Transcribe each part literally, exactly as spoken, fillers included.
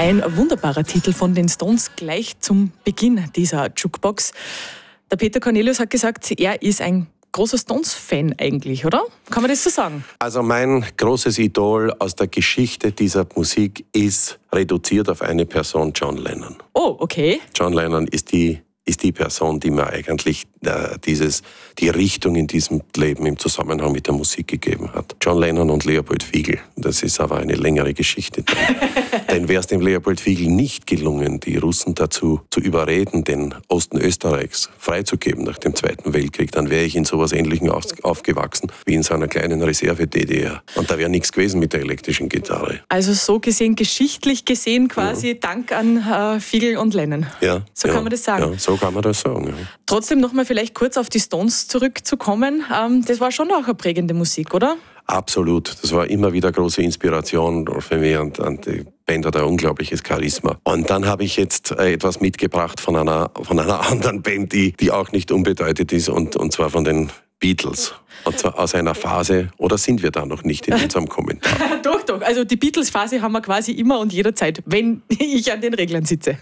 Ein wunderbarer Titel von den Stones gleich zum Beginn dieser Jukebox. Der Peter Cornelius hat gesagt, er ist ein großer Stones-Fan eigentlich, oder? Kann man das so sagen? Also mein großes Idol aus der Geschichte dieser Musik ist reduziert auf eine Person, John Lennon. Oh, okay. John Lennon ist die ist die Person, die mir eigentlich äh, dieses, die Richtung in diesem Leben im Zusammenhang mit der Musik gegeben hat. John Lennon und Leopold Fiegel. Das ist aber eine längere Geschichte. Denn wäre es dem Leopold Fiegel nicht gelungen, die Russen dazu zu überreden, den Osten Österreichs freizugeben nach dem Zweiten Weltkrieg, dann wäre ich in sowas Ähnlichem aufgewachsen wie in so einer kleinen Reserve-D D R. Und da wäre nichts gewesen mit der elektrischen Gitarre. Also so gesehen, geschichtlich gesehen quasi ja. Dank an äh, Fiegel und Lennon. Ja. So ja, kann man das sagen. Ja, so kann man das sagen. Ja. Trotzdem nochmal vielleicht kurz auf die Stones zurückzukommen. Ähm, das war schon auch eine prägende Musik, oder? Absolut. Das war immer wieder große Inspiration für mich und, und die Band hat ein unglaubliches Charisma. Und dann habe ich jetzt etwas mitgebracht von einer, von einer anderen Band, die, die auch nicht unbedeutend ist und, und zwar von den Beatles. Und zwar aus einer Phase, oder sind wir da noch nicht in unserem Kommentar? Doch, doch. Also die Beatles-Phase haben wir quasi immer und jederzeit, wenn ich an den Reglern sitze.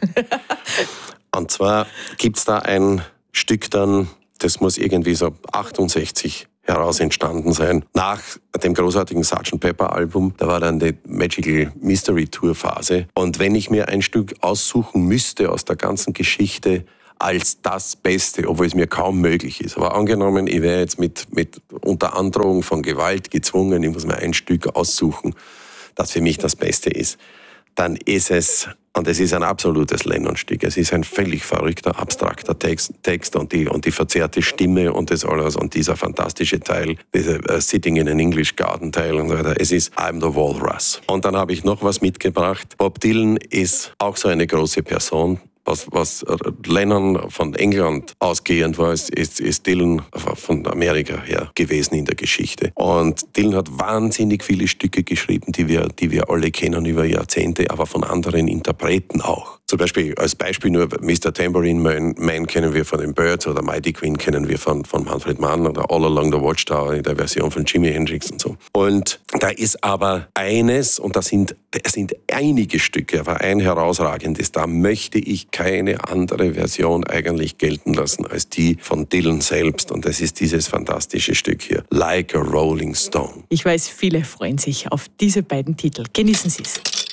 Und zwar gibt es da ein Stück dann, das muss irgendwie so achtundsechzig heraus entstanden sein, nach dem großartigen Sergeant Pepper Album. Da war dann die Magical Mystery Tour Phase. Und wenn ich mir ein Stück aussuchen müsste aus der ganzen Geschichte als das Beste, obwohl es mir kaum möglich ist. Aber angenommen, ich wäre jetzt mit, mit unter Androhung von Gewalt gezwungen, ich muss mir ein Stück aussuchen, das für mich das Beste ist, dann ist es, und es ist ein absolutes Lennon-Stück, es ist ein völlig verrückter, abstrakter Text, Text und, die, und die verzerrte Stimme und das alles und dieser fantastische Teil, dieser uh, Sitting in an English Garden Teil und so weiter. Es ist I'm the Walrus. Und dann habe ich noch was mitgebracht. Bob Dylan ist auch so eine große Person. Was, was Lennon von England ausgehend war, ist, ist, ist Dylan von Amerika her gewesen in der Geschichte. Und Dylan hat wahnsinnig viele Stücke geschrieben, die wir, die wir alle kennen über Jahrzehnte, aber von anderen Interpreten auch. Zum Beispiel, als Beispiel nur Mister Tambourine Man, Man kennen wir von den Byrds oder Mighty Queen kennen wir von, von Manfred Mann oder All Along the Watchtower in der Version von Jimi Hendrix und so. Und da ist aber eines, und das sind, das sind einige Stücke, aber ein herausragendes, da möchte ich keine andere Version eigentlich gelten lassen als die von Dylan selbst. Und das ist dieses fantastische Stück hier, Like a Rolling Stone. Ich weiß, viele freuen sich auf diese beiden Titel. Genießen Sie es.